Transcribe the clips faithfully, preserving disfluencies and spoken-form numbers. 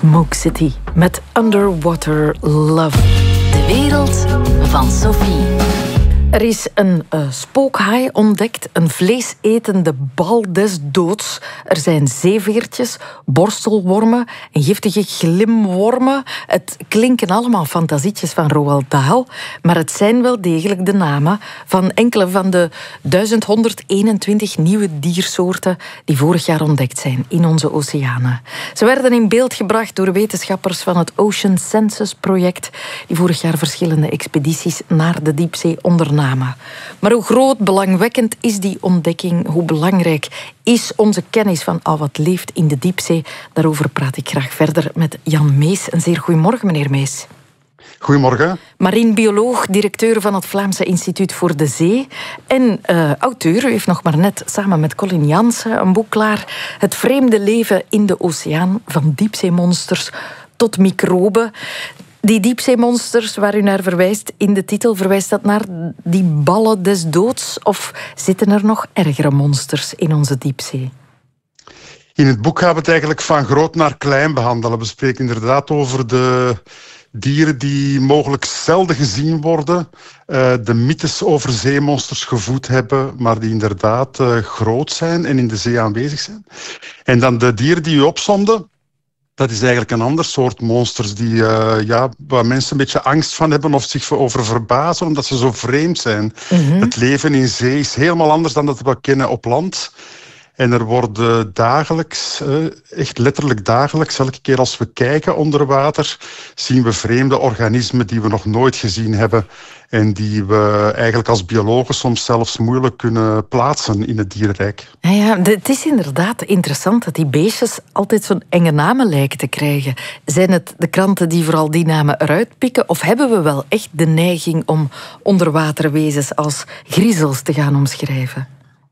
Smoke City met Underwater Love. De wereld van Sophie. Er is een uh, spookhaai ontdekt, een vleesetende bal des doods. Er zijn zeeveertjes, borstelwormen en giftige glimwormen. Het klinken allemaal fantasietjes van Roald Dahl, maar het zijn wel degelijk de namen van enkele van de duizend honderdeenentwintig nieuwe diersoorten die vorig jaar ontdekt zijn in onze oceanen. Ze werden in beeld gebracht door wetenschappers van het Ocean Census Project, die vorig jaar verschillende expedities naar de diepzee ondernamen. Maar hoe groot, belangwekkend is die ontdekking? Hoe belangrijk is onze kennis van al wat leeft in de diepzee? Daarover praat ik graag verder met Jan Mees. Een zeer goedemorgen, meneer Mees. Goedemorgen. Marine bioloog, directeur van het Vlaamse Instituut voor de Zee en uh, auteur. U heeft nog maar net samen met Colin Jansen een boek klaar. Het vreemde leven in de oceaan, van diepzeemonsters tot microben. Die diepzeemonsters waar u naar verwijst in de titel, verwijst dat naar die ballen des doods? Of zitten er nog ergere monsters in onze diepzee? In het boek gaan we het eigenlijk van groot naar klein behandelen. We spreken inderdaad over de dieren die mogelijk zelden gezien worden, uh, de mythes over zeemonsters gevoed hebben, maar die inderdaad uh, groot zijn en in de zee aanwezig zijn. En dan de dieren die u opsomde, dat is eigenlijk een ander soort monsters die, uh, ja, waar mensen een beetje angst van hebben of zich over verbazen, omdat ze zo vreemd zijn. Mm-hmm. Het leven in zee is helemaal anders dan dat we kennen op land. En er worden dagelijks, echt letterlijk dagelijks, elke keer als we kijken onder water, zien we vreemde organismen die we nog nooit gezien hebben en die we eigenlijk als biologen soms zelfs moeilijk kunnen plaatsen in het dierenrijk. Ja, ja, het is inderdaad interessant dat die beestjes altijd zo'n enge namen lijken te krijgen. Zijn het de kranten die vooral die namen eruit pikken, of hebben we wel echt de neiging om onderwaterwezens als griezels te gaan omschrijven?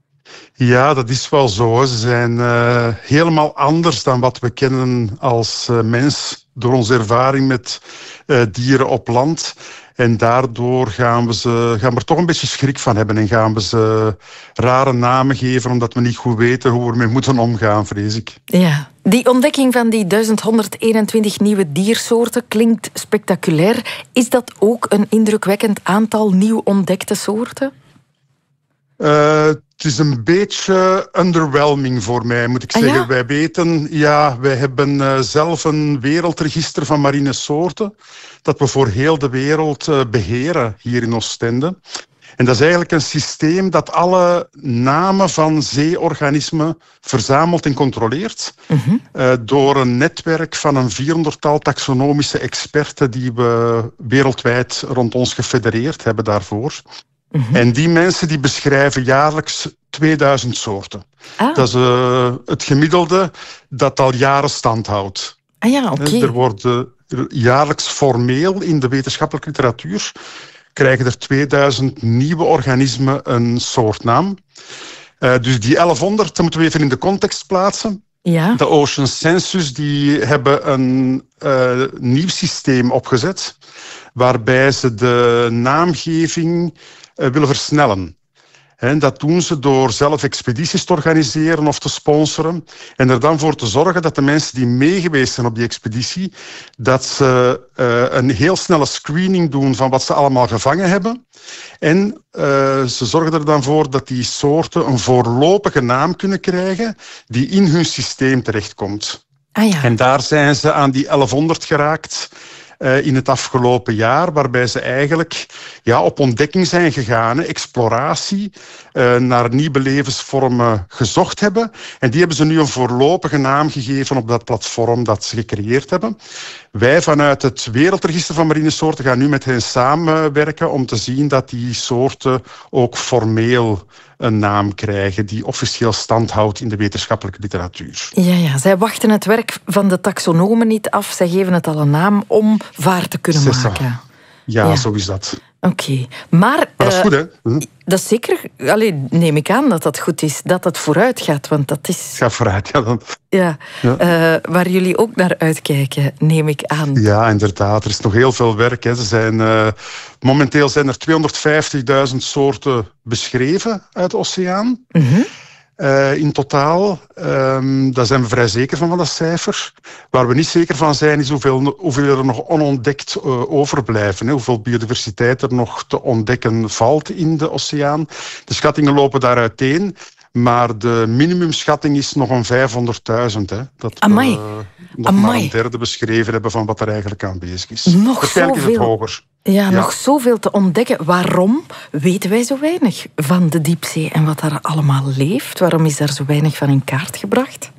Ja, dat is wel zo. Ze zijn uh, helemaal anders dan wat we kennen als uh, mens door onze ervaring met uh, dieren op land. En daardoor gaan we, ze, gaan we er toch een beetje schrik van hebben en gaan we ze rare namen geven omdat we niet goed weten hoe we ermee moeten omgaan, vrees ik. Ja, die ontdekking van die duizend honderdeenentwintig nieuwe diersoorten klinkt spectaculair. Is dat ook een indrukwekkend aantal nieuw ontdekte soorten? Uh, het is een beetje underwhelming voor mij, moet ik zeggen. Ah, ja? Wij weten, ja, wij hebben uh, zelf een wereldregister van marine soorten dat we voor heel de wereld uh, beheren hier in Oostende. En dat is eigenlijk een systeem dat alle namen van zeeorganismen verzamelt en controleert. Mm-hmm. Uh, door een netwerk van een vierhonderdtal taxonomische experten die we wereldwijd rond ons gefedereerd hebben daarvoor. Mm-hmm. En die mensen die beschrijven jaarlijks tweeduizend soorten. Ah. Dat is uh, het gemiddelde dat al jaren stand houdt. Ah ja, oké. Okay. Er worden jaarlijks formeel in de wetenschappelijke literatuur krijgen er tweeduizend nieuwe organismen een soortnaam. Uh, dus die elfhonderd, dat moeten we even in de context plaatsen. Ja. De Ocean Census die hebben een uh, nieuw systeem opgezet waarbij ze de naamgeving uh, willen versnellen. En dat doen ze door zelf expedities te organiseren of te sponsoren en er dan voor te zorgen dat de mensen die meegeweest zijn op die expeditie, dat ze uh, een heel snelle screening doen van wat ze allemaal gevangen hebben. En uh, ze zorgen er dan voor dat die soorten een voorlopige naam kunnen krijgen die in hun systeem terechtkomt. Ah, ja. En daar zijn ze aan die elfhonderd geraakt uh, in het afgelopen jaar, waarbij ze eigenlijk ja, op ontdekking zijn gegaan, exploratie, uh, naar nieuwe levensvormen gezocht hebben. En die hebben ze nu een voorlopige naam gegeven op dat platform dat ze gecreëerd hebben. Wij vanuit het Wereldregister van Marine Soorten gaan nu met hen samenwerken om te zien dat die soorten ook formeel een naam krijgen die officieel stand houdt in de wetenschappelijke literatuur. Ja, ja, zij wachten het werk van de taxonomen niet af. Zij geven het al een naam om vaart te kunnen Zessa. maken. Ja, ja, zo is dat. Oké, okay. maar... Maar dat is uh, goed, hè? Hm? Dat is zeker... Allee, neem ik aan dat dat goed is. Dat het vooruit gaat, want dat is... Ga vooruit, ja. Dan. Ja, ja. Uh, waar jullie ook naar uitkijken, neem ik aan. Ja, inderdaad. Er is nog heel veel werk. Hè. Er zijn, uh, momenteel zijn er tweehonderdvijftigduizend soorten beschreven uit de oceaan. Mm-hmm. uh, in totaal. Um, daar zijn we vrij zeker van, van dat cijfer. Waar we niet zeker van zijn, is hoeveel, hoeveel er nog onontdekt uh, overblijven. Hè. Hoeveel biodiversiteit er nog te ontdekken valt in de oceaan. De schattingen lopen daar uiteen. Maar de minimumschatting is nog een vijfhonderdduizend. Hè, dat Amai. we nog Amai. maar een derde beschreven hebben van wat er eigenlijk aanwezig is. Nog Waarschijnlijk zoveel. is het hoger. Ja, Ja. nog zoveel te ontdekken. Waarom weten wij zo weinig van de diepzee en wat daar allemaal leeft? Waarom is daar zo weinig van in kaart gebracht?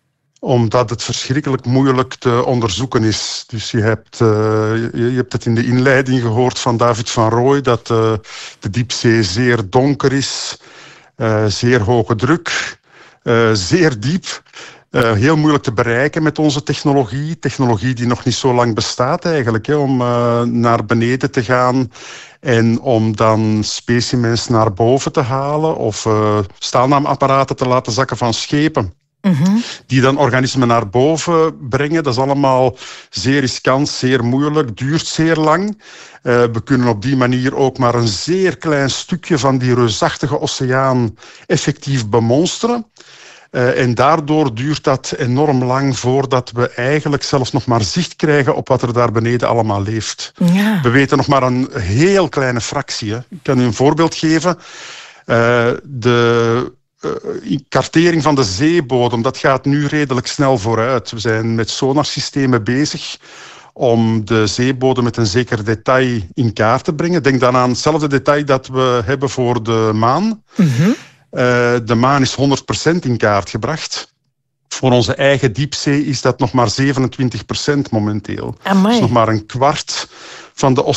Omdat het verschrikkelijk moeilijk te onderzoeken is. Dus je hebt, uh, je, je hebt het in de inleiding gehoord van David van Rooij, dat uh, de diepzee zeer donker is, uh, zeer hoge druk, uh, zeer diep. Uh, heel moeilijk te bereiken met onze technologie. Technologie die nog niet zo lang bestaat eigenlijk, hè, om uh, naar beneden te gaan en om dan specimens naar boven te halen of uh, staalnaamapparaten te laten zakken van schepen. Mm-hmm. Die dan organismen naar boven brengen. Dat is allemaal zeer riskant, zeer moeilijk, duurt zeer lang. Uh, we kunnen op die manier ook maar een zeer klein stukje van die reusachtige oceaan effectief bemonsteren. Uh, en daardoor duurt dat enorm lang voordat we eigenlijk zelfs nog maar zicht krijgen op wat er daar beneden allemaal leeft. Ja. We weten nog maar een heel kleine fractie. Hè. Ik kan u een voorbeeld geven. Uh, de uh, kartering van de zeebodem, dat gaat nu redelijk snel vooruit. We zijn met sonarsystemen bezig om de zeebodem met een zeker detail in kaart te brengen. Denk dan aan hetzelfde detail dat we hebben voor de maan. Mm-hmm. Uh, de maan is honderd procent in kaart gebracht. Voor onze eigen diepzee is dat nog maar zevenentwintig procent momenteel. Amai. Dus nog maar een kwart van de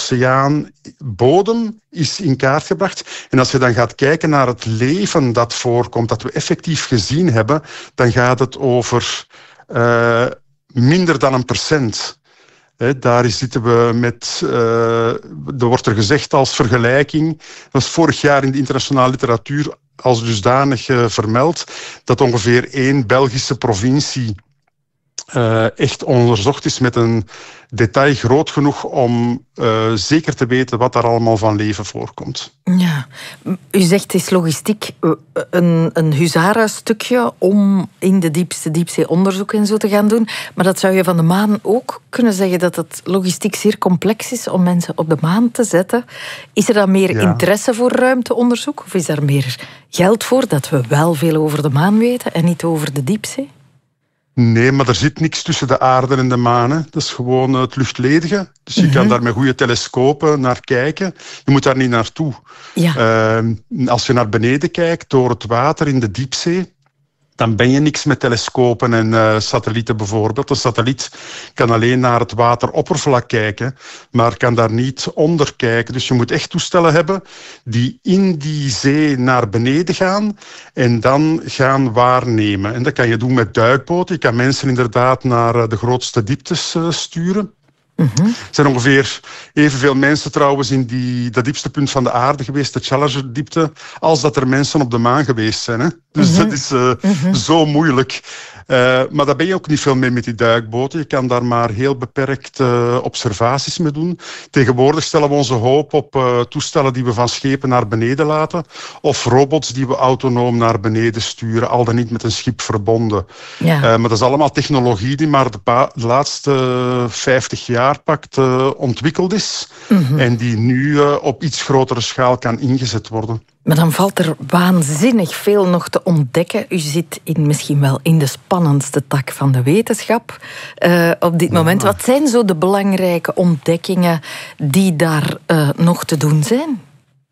oceaanbodem is in kaart gebracht. En als je dan gaat kijken naar het leven dat voorkomt, dat we effectief gezien hebben, dan gaat het over uh, minder dan een procent. He, daar zitten we met, uh, er wordt er gezegd als vergelijking, dat is vorig jaar in de internationale literatuur als dusdanig uh, vermeld, dat ongeveer één Belgische provincie uh, echt onderzocht is met een detail groot genoeg om uh, zeker te weten wat daar allemaal van leven voorkomt. Ja, u zegt het is logistiek een, een huzarenstukje om in de diepste diepzee onderzoek en zo te gaan doen. Maar dat zou je van de maan ook kunnen zeggen, dat het logistiek zeer complex is om mensen op de maan te zetten. Is er dan meer ja. interesse voor ruimteonderzoek? Of is er meer geld voor dat we wel veel over de maan weten en niet over de diepzee? Nee, maar er zit niks tussen de aarde en de maan. Hè. Dat is gewoon het luchtledige. Dus je mm-hmm. kan daar met goede telescopen naar kijken. Je moet daar niet naartoe. Ja. Uh, als je naar beneden kijkt, door het water in de diepzee, dan ben je niks met telescopen en uh, satellieten bijvoorbeeld. Een satelliet kan alleen naar het wateroppervlak kijken, maar kan daar niet onder kijken. Dus je moet echt toestellen hebben die in die zee naar beneden gaan en dan gaan waarnemen. En dat kan je doen met duikboten. Je kan mensen inderdaad naar de grootste dieptes uh, sturen. Mm-hmm. Er zijn ongeveer evenveel mensen trouwens in die, dat diepste punt van de aarde geweest, de Challenger-diepte, als dat er mensen op de maan geweest zijn. Hè? Dus mm-hmm. dat is uh, mm-hmm. zo moeilijk. Uh, maar daar ben je ook niet veel mee met die duikboten. Je kan daar maar heel beperkt uh, observaties mee doen. Tegenwoordig stellen we onze hoop op uh, toestellen die we van schepen naar beneden laten, of robots die we autonoom naar beneden sturen, al dan niet met een schip verbonden. Ja. Uh, maar dat is allemaal technologie die maar de, pa- de laatste vijftig jaar pakt uh, ontwikkeld is mm-hmm. en die nu uh, op iets grotere schaal kan ingezet worden. Maar dan valt er waanzinnig veel nog te ontdekken. U zit in, misschien wel in de spannendste tak van de wetenschap uh, op dit moment. Wat zijn zo de belangrijke ontdekkingen die daar uh, nog te doen zijn?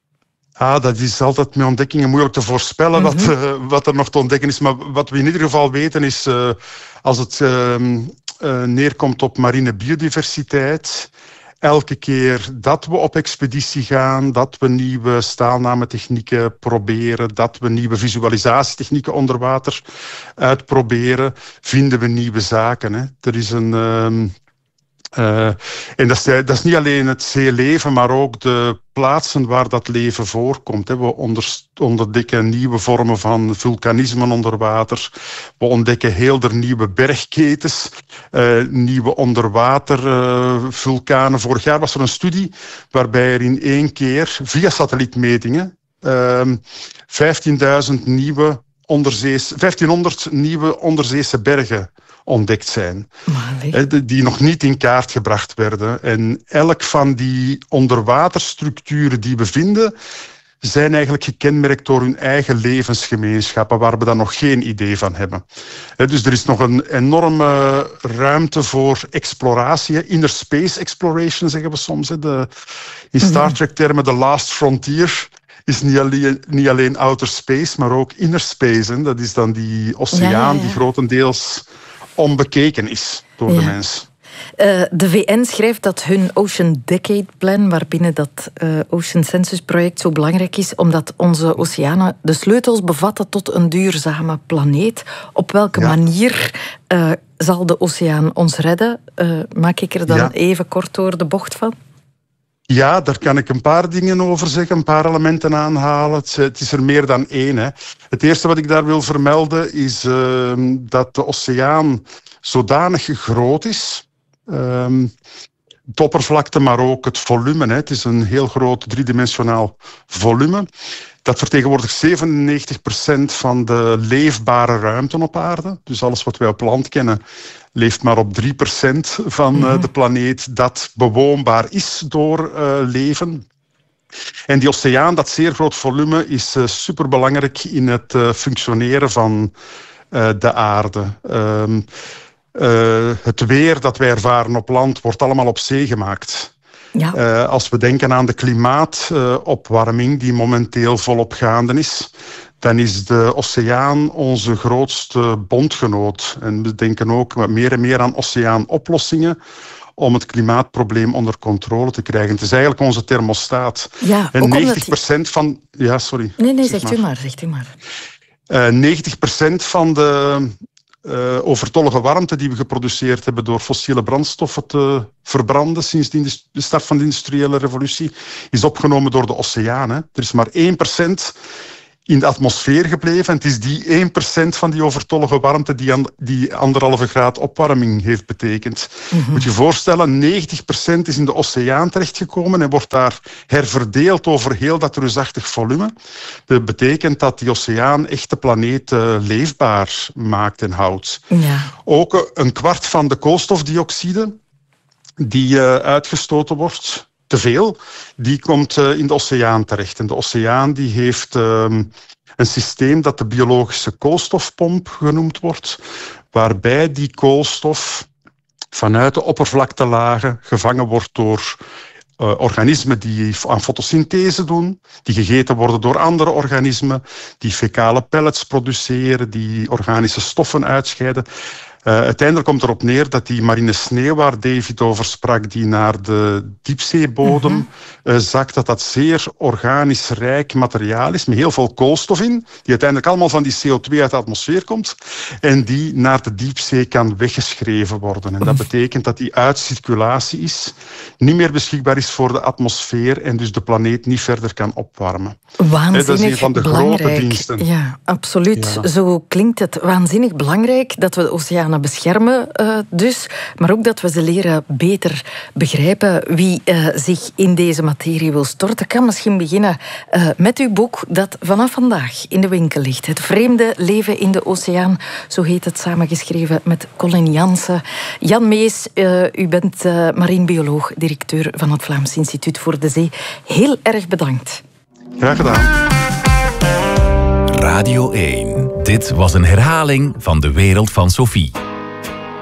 Ah, dat is altijd met ontdekkingen moeilijk te voorspellen mm-hmm. wat, uh, wat er nog te ontdekken is. Maar wat we in ieder geval weten is, uh, als het uh, uh, neerkomt op mariene biodiversiteit, elke keer dat we op expeditie gaan, dat we nieuwe staalnametechnieken proberen, dat we nieuwe visualisatietechnieken onder water uitproberen, vinden we nieuwe zaken. Hè. Er is een... Um, uh, en dat is, dat is niet alleen het zeeleven, maar ook de plaatsen waar dat leven voorkomt. Hè. We onder, ontdekken nieuwe vormen van vulkanismen onder water. We ontdekken heel de nieuwe bergketens, uh, nieuwe onderwatervulkanen. Uh, Vorig jaar was er een studie waarbij er in één keer, via satellietmetingen, uh, vijftienduizend nieuwe onderzees, vijftienhonderd nieuwe onderzeese bergen ontdekt zijn. Maar, die nog niet in kaart gebracht werden. En elk van die onderwaterstructuren die we vinden, zijn eigenlijk gekenmerkt door hun eigen levensgemeenschappen, waar we dan nog geen idee van hebben. Dus er is nog een enorme ruimte voor exploratie. Inner space exploration zeggen we soms. De, in Star Trek-termen de last frontier is niet alleen, niet alleen outer space, maar ook inner space. Dat is dan die oceaan ja, ja, ja. die grotendeels onbekeken is door ja. de mens. Uh, de V N schrijft dat hun Ocean Decade Plan, waarbinnen dat uh, Ocean Census project zo belangrijk is, omdat onze oceanen de sleutels bevatten tot een duurzame planeet. Op welke ja. manier uh, zal de oceaan ons redden? Uh, maak ik er dan ja. even kort door de bocht van? Ja, daar kan ik een paar dingen over zeggen, een paar elementen aanhalen. Het, het is er meer dan één. Hè. Het eerste wat ik daar wil vermelden is uh, dat de oceaan zodanig groot is. Um, de oppervlakte, maar ook het volume. Hè. Het is een heel groot driedimensionaal volume. Dat vertegenwoordigt zevenennegentig procent van de leefbare ruimte op aarde. Dus alles wat wij op land kennen, leeft maar op drie procent van uh, mm-hmm. de planeet dat bewoonbaar is door uh, leven. En die oceaan, dat zeer groot volume, is uh, superbelangrijk in het uh, functioneren van uh, de aarde. Um, Uh, het weer dat wij ervaren op land wordt allemaal op zee gemaakt. Ja. Uh, als we denken aan de klimaatopwarming uh, die momenteel volop gaande is, dan is de oceaan onze grootste bondgenoot. En we denken ook meer en meer aan oceaanoplossingen om het klimaatprobleem onder controle te krijgen. Het is eigenlijk onze thermostaat. Ja, en negentig procent van... Ja, sorry. Nee, nee, zegt u maar, zegt u maar. Uh, negentig procent van de... Uh, overtollige warmte die we geproduceerd hebben door fossiele brandstoffen te verbranden sinds de start van de industriële revolutie, is opgenomen door de oceaan. Hè. Er is maar één procent in de atmosfeer gebleven en het is die één procent van die overtollige warmte die, an, die anderhalve graad opwarming heeft betekend. Mm-hmm. Moet je je voorstellen, negentig procent is in de oceaan terechtgekomen en wordt daar herverdeeld over heel dat reusachtig volume. Dat betekent dat die oceaan echt de planeet uh, leefbaar maakt en houdt. Ja. Ook uh, een kwart van de koolstofdioxide die uh, uitgestoten wordt, te veel, die komt uh, in de oceaan terecht. En de oceaan die heeft uh, een systeem dat de biologische koolstofpomp genoemd wordt, waarbij die koolstof vanuit de oppervlaktelagen gevangen wordt door uh, organismen die aan fotosynthese doen, die gegeten worden door andere organismen, die fecale pellets produceren, die organische stoffen uitscheiden. Uh, uiteindelijk komt erop neer dat die marine sneeuw waar David over sprak, die naar de diepzeebodem mm-hmm. uh, zakt, dat dat zeer organisch rijk materiaal is, met heel veel koolstof in, die uiteindelijk allemaal van die C O twee uit de atmosfeer komt en die naar de diepzee kan weggeschreven worden. En dat betekent dat die uit circulatie is, niet meer beschikbaar is voor de atmosfeer en dus de planeet niet verder kan opwarmen. Waanzinnig dat is een van de belangrijk. Grote diensten. Ja, absoluut. Ja. Zo klinkt het. Waanzinnig belangrijk dat we de oceaan beschermen uh, dus, maar ook dat we ze leren beter begrijpen. Wie uh, zich in deze materie wil storten, kan misschien beginnen uh, met uw boek dat vanaf vandaag in de winkel ligt. Het vreemde leven in de oceaan, zo heet het, samengeschreven met Colin Jansen. Jan Mees, uh, u bent uh, marinebioloog, directeur van het Vlaams Instituut voor de Zee. Heel erg bedankt. Graag gedaan. Radio één. Dit was een herhaling van De Wereld van Sophie.